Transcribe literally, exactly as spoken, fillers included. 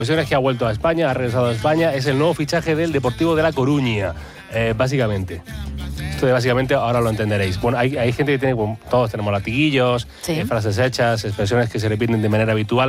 Es que ha vuelto a España, ha regresado a España, es el nuevo fichaje del Deportivo de La Coruña, eh, básicamente. Esto de básicamente ahora lo entenderéis. Bueno, hay, hay gente que tiene, bueno, todos tenemos latiguillos, Sí. eh, frases hechas, expresiones que se repiten de manera habitual.